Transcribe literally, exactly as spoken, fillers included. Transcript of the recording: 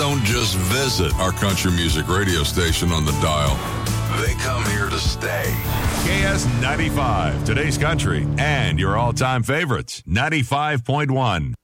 don't just visit our country music radio station on the dial. They come here to stay. K S ninety-five, today's country, and your all-time favorites, ninety-five point one.